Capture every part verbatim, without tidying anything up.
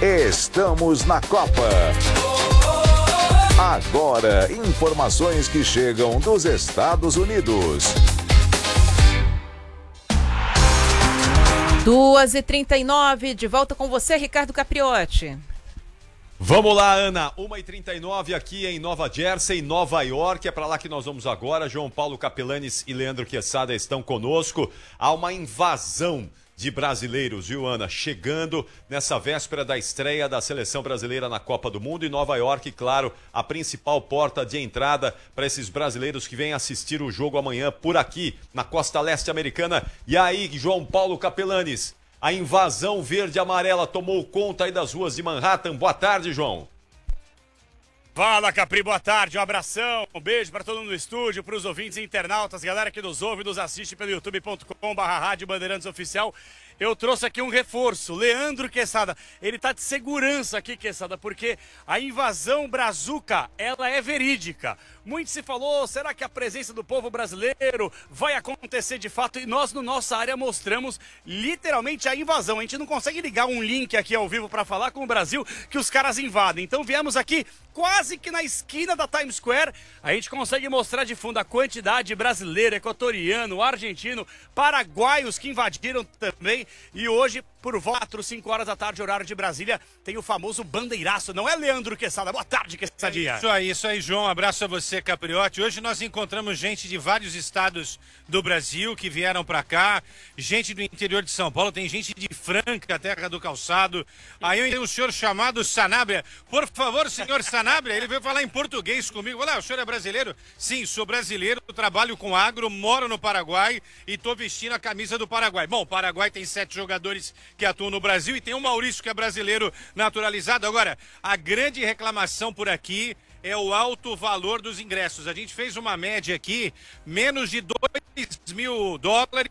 Estamos na Copa. Agora, informações que chegam dos Estados Unidos. duas e trinta e nove, de volta com você, Ricardo Capriotti. Vamos lá, Ana, uma e trinta e nove aqui em Nova Jersey, Nova York, é para lá que nós vamos agora. João Paulo Capelanes e Leandro Quesada estão conosco. Há uma invasão de brasileiros, viu, Ana? Chegando nessa véspera da estreia da seleção brasileira na Copa do Mundo, e Nova York, claro, a principal porta de entrada para esses brasileiros que vêm assistir o jogo amanhã por aqui, na costa leste americana. E aí, João Paulo Capelanes, a invasão verde-amarela tomou conta aí das ruas de Manhattan. Boa tarde, João. Fala, Capri, boa tarde, um abração, um beijo para todo mundo no estúdio, para os ouvintes e internautas, galera que nos ouve e nos assiste pelo youtube ponto com barra rádio Bandeirantes Oficial. Eu trouxe aqui um reforço, Leandro Quesada, ele tá de segurança aqui, Quesada, porque a invasão brazuca, ela é verídica. Muito se falou, será que a presença do povo brasileiro vai acontecer de fato? E nós, no nossa área, mostramos literalmente a invasão. A gente não consegue ligar um link aqui ao vivo para falar com o Brasil que os caras invadem. Então viemos aqui quase que na esquina da Times Square. A gente consegue mostrar de fundo a quantidade de brasileiro, equatoriano, argentino, paraguaios que invadiram também. E hoje, por quatro, cinco horas da tarde, horário de Brasília, tem o famoso bandeiraço. Não é, Leandro Quesada? Boa tarde, Quessadinha. É isso aí, isso aí, João. Um abraço a você, Capriotti. Hoje nós encontramos gente de vários estados do Brasil que vieram para cá, gente do interior de São Paulo, tem gente de Franca, terra do calçado. Aí tem um senhor chamado Sanabria. Por favor, senhor Sanabria, ele veio falar em português comigo. Olha, o senhor é brasileiro? Sim, sou brasileiro, trabalho com agro, moro no Paraguai e tô vestindo a camisa do Paraguai. Bom, o Paraguai tem sete jogadores que atuam no Brasil e tem o Maurício, que é brasileiro naturalizado. Agora, a grande reclamação por aqui é o alto valor dos ingressos. A gente fez uma média aqui, menos de dois mil dólares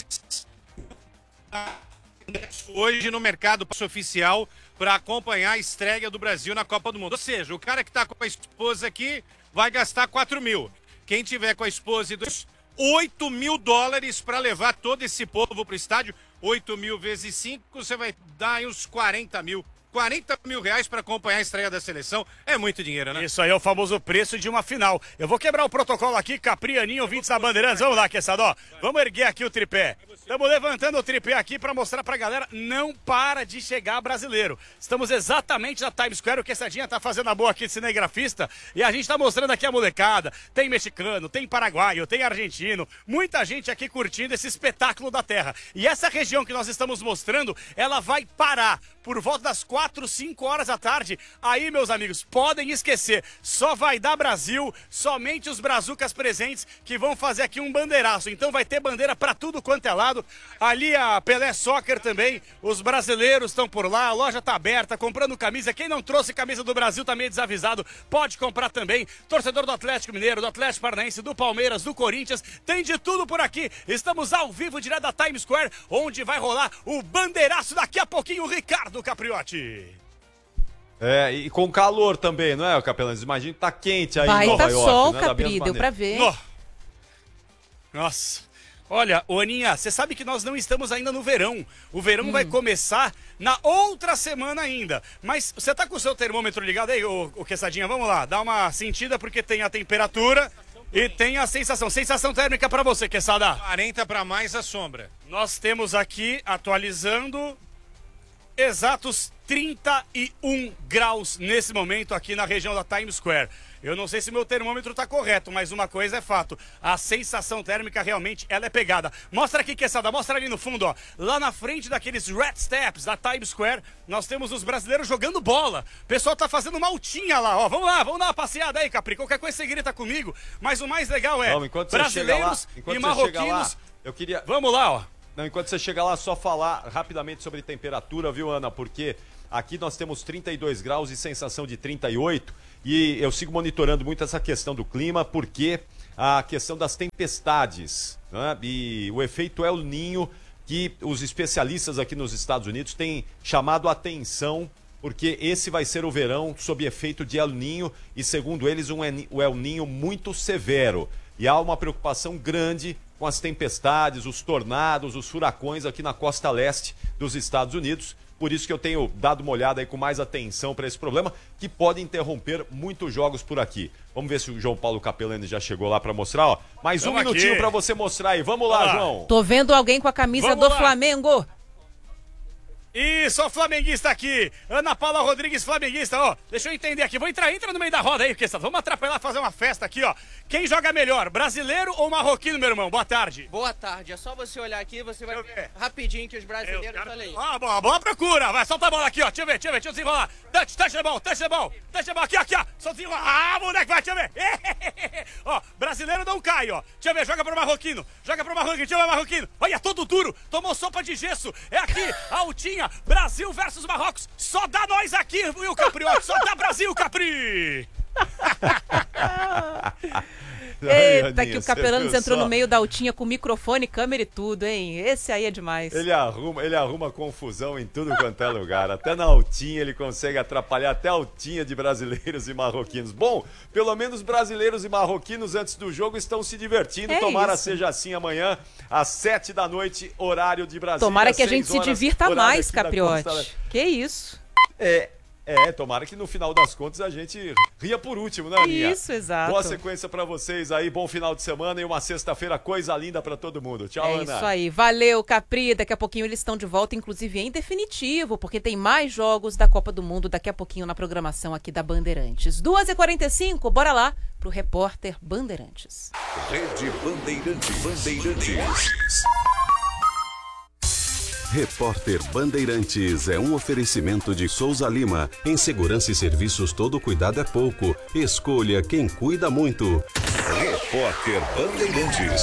hoje no mercado oficial para acompanhar a estreia do Brasil na Copa do Mundo. Ou seja, o cara que está com a esposa aqui vai gastar quatro mil. Quem tiver com a esposa e dois, oito mil dólares para levar todo esse povo para o estádio. oito mil vezes cinco, você vai dar aí uns quarenta mil. quarenta mil reais para acompanhar a estreia da seleção. É muito dinheiro, né? Isso aí é o famoso preço de uma final. Eu vou quebrar o protocolo aqui, Caprianinho, ouvintes da Bandeirantes. Vamos lá, Quessadó. Vamos erguer aqui o tripé. Estamos levantando o tripé aqui para mostrar pra galera, não para de chegar brasileiro. Estamos exatamente na Times Square, o Quessadinha tá fazendo a boa aqui de cinegrafista, e a gente tá mostrando aqui a molecada. Tem mexicano, tem paraguaio, tem argentino, muita gente aqui curtindo esse espetáculo da terra. E essa região que nós estamos mostrando, ela vai parar por volta das quatro, cinco horas da tarde. Aí, meus amigos, podem esquecer, só vai dar Brasil, somente os brazucas presentes que vão fazer aqui um bandeiraço. Então vai ter bandeira pra tudo quanto é lado. Ali a Pelé Soccer também, os brasileiros estão por lá, a loja tá aberta, comprando camisa. Quem não trouxe camisa do Brasil tá meio desavisado, pode comprar também. Torcedor do Atlético Mineiro, do Atlético Paranaense, do Palmeiras, do Corinthians, tem de tudo por aqui. Estamos ao vivo direto da Times Square, onde vai rolar o bandeiraço daqui a pouquinho, o Ricardo Capriotti. É, e com calor também, não é, Capelanes? Imagina que tá quente aí vai em Nova tá York. sol, né? Capri, deu pra ver. No. Nossa. Olha, ô Aninha, você sabe que nós não estamos ainda no verão. O verão hum. vai começar na outra semana ainda. Mas você tá com o seu termômetro ligado aí, ô, ô Quessadinha? Vamos lá, dá uma sentida porque tem a temperatura e tem a sensação. Sensação térmica pra você, Quesada. quarenta para mais a sombra. Nós temos aqui, atualizando, exatos trinta e um graus nesse momento aqui na região da Times Square. Eu não sei se meu termômetro está correto, mas uma coisa é fato. A sensação térmica realmente ela é pegada. Mostra aqui, Quesada, mostra ali no fundo, ó. Lá na frente daqueles Red Steps da Times Square, nós temos os brasileiros jogando bola. O pessoal tá fazendo uma altinha lá, ó. Vamos lá, vamos dar uma passeada aí, Capri. Qualquer coisa você grita comigo. Mas o mais legal é, não, brasileiros lá, e marroquinos. Lá, eu queria... Vamos lá, ó. Não, enquanto você chega lá, só falar rapidamente sobre temperatura, viu, Ana? Porque aqui nós temos trinta e dois graus e sensação de trinta e oito. E eu sigo monitorando muito essa questão do clima, porque a questão das tempestades, né? E o efeito El Niño, que os especialistas aqui nos Estados Unidos têm chamado a atenção, porque esse vai ser o verão sob efeito de El Niño e, segundo eles, um El Niño muito severo. E há uma preocupação grande com as tempestades, os tornados, os furacões aqui na costa leste dos Estados Unidos, Por isso que eu tenho dado uma olhada aí com mais atenção para esse problema, que pode interromper muitos jogos por aqui. Vamos ver se o João Paulo Capelani já chegou lá para mostrar, ó. Mais um Vamos minutinho aqui. para você mostrar aí. Vamos lá, Ah. João. Tô vendo alguém com a camisa Vamos do lá. Flamengo. Isso, ó, flamenguista aqui. Ana Paula Rodrigues, flamenguista, ó. Deixa eu entender aqui. Vou entrar, entra no meio da roda aí, porque vamos atrapalhar, fazer uma festa aqui, ó. Quem joga melhor, brasileiro ou marroquino, meu irmão? Boa tarde. Boa tarde, é só você olhar aqui, você vai Deixa eu ver ver. rapidinho que os Eu brasileiros, quero- olha aí. Ah, boa, boa procura. Vai, solta a bola aqui, ó. Deixa eu ver, deixa eu ver, deixa eu desenrolar. Touch, touch the ball, touch the ball. Touch the ball aqui, aqui, ó. Só desenrolar. Ah, moleque, vai, deixa eu ver. Ó, brasileiro não cai, ó. Deixa eu ver, joga pro marroquino. Joga pro marroquino, deixa eu ver, marroquino. Olha, todo duro. Tomou sopa de gesso. É aqui, altinha. Brasil versus Marrocos. Só dá nós aqui, Will Capriotti. Só dá Brasil, Capri. Eita, Aninha, que o você Capelanes viu entrou só? no meio da altinha com microfone, câmera e tudo, hein? Esse aí é demais. Ele arruma, ele arruma confusão em tudo quanto é lugar. Até na altinha ele consegue atrapalhar até a altinha de brasileiros e marroquinos. Bom, pelo menos brasileiros e marroquinos antes do jogo estão se divertindo. É Tomara isso. seja assim amanhã, às sete da noite, horário de Brasília. Tomara que a gente seis se horas, divirta horário mais, aqui da Capriotti. Constela- Que isso? É, é, tomara que no final das contas a gente ria por último, né, Aninha? Isso, exato. Boa sequência pra vocês aí, bom final de semana e uma sexta-feira coisa linda pra todo mundo. Tchau, É Ana. isso aí. Valeu, Capri. Daqui a pouquinho eles estão de volta, inclusive em definitivo, porque tem mais jogos da Copa do Mundo daqui a pouquinho na programação aqui da Bandeirantes. duas e quarenta e cinco, bora lá pro repórter Bandeirantes. Rede Bandeirantes. Bandeirantes. Repórter Bandeirantes é um oferecimento de Souza Lima. Em segurança e serviços todo cuidado é pouco. Escolha quem cuida muito. Repórter Bandeirantes.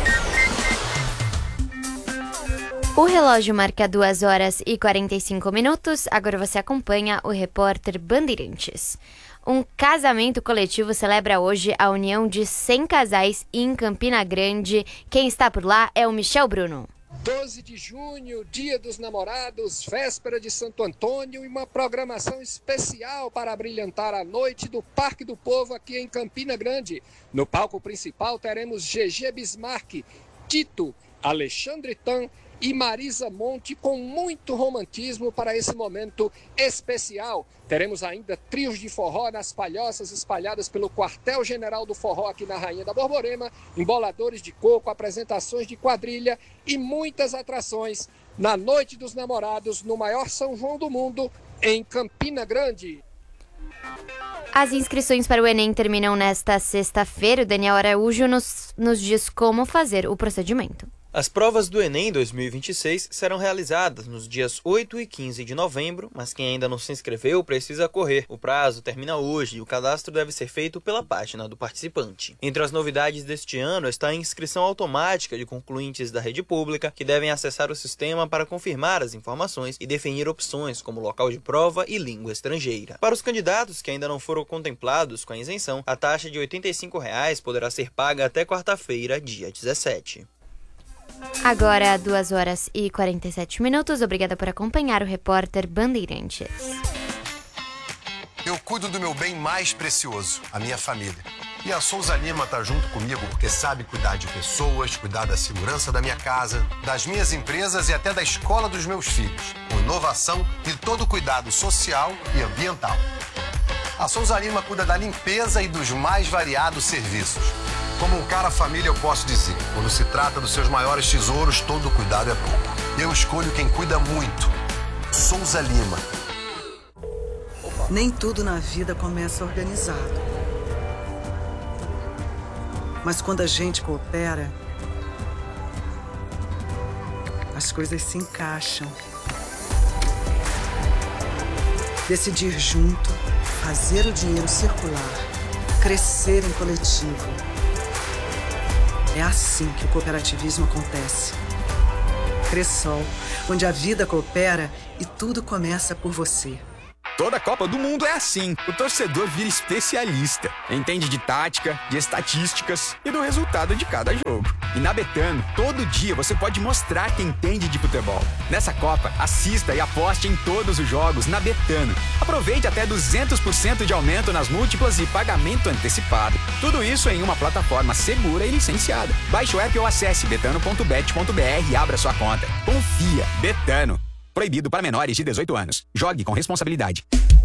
O relógio marca duas horas e quarenta e cinco minutos. Agora você acompanha o repórter Bandeirantes. Um casamento coletivo celebra hoje a união de cem casais em Campina Grande. Quem está por lá é o Michel Bruno. doze de junho, Dia dos Namorados, véspera de Santo Antônio e uma programação especial para brilhantar a noite do Parque do Povo aqui em Campina Grande. No palco principal teremos G G Bismarck, Tito, Alexandre Tan e Marisa Monte com muito romantismo para esse momento especial. Teremos ainda trios de forró nas palhoças espalhadas pelo quartel-general do forró aqui na Rainha da Borborema, emboladores de coco, apresentações de quadrilha e muitas atrações na Noite dos Namorados no maior São João do mundo, em Campina Grande. As inscrições para o Enem terminam nesta sexta-feira. O Daniel Araújo nos, nos diz como fazer o procedimento. As provas do Enem dois mil e vinte e seis serão realizadas nos dias oito e quinze de novembro, mas quem ainda não se inscreveu precisa correr. O prazo termina hoje e o cadastro deve ser feito pela página do participante. Entre as novidades deste ano está a inscrição automática de concluintes da rede pública, que devem acessar o sistema para confirmar as informações e definir opções como local de prova e língua estrangeira. Para os candidatos que ainda não foram contemplados com a isenção, a taxa de oitenta e cinco reais poderá ser paga até quarta-feira, dia dezessete. Agora, duas horas e quarenta e sete minutos. Obrigada por acompanhar o repórter Bandeirantes. Eu cuido do meu bem mais precioso, a minha família. E a Souza Lima tá junto comigo porque sabe cuidar de pessoas, cuidar da segurança da minha casa, das minhas empresas e até da escola dos meus filhos, com inovação e todo o cuidado social e ambiental. A Souza Lima cuida da limpeza e dos mais variados serviços. Como um cara família, eu posso dizer, quando se trata dos seus maiores tesouros, todo cuidado é pouco. Eu escolho quem cuida muito. Souza Lima. Nem tudo na vida começa organizado. Mas quando a gente coopera, as coisas se encaixam. Decidir junto, fazer o dinheiro circular, crescer em coletivo. É assim que o cooperativismo acontece. Cressol, onde a vida coopera e tudo começa por você. Toda Copa do Mundo é assim. O torcedor vira especialista. Entende de tática, de estatísticas e do resultado de cada jogo. E na Betano, todo dia você pode mostrar quem entende de futebol. Nessa Copa, assista e aposte em todos os jogos na Betano. Aproveite até duzentos por cento de aumento nas múltiplas e pagamento antecipado. Tudo isso em uma plataforma segura e licenciada. Baixe o app ou acesse betano ponto bet ponto br e abra sua conta. Confia, Betano. Proibido para menores de dezoito anos. Jogue com responsabilidade.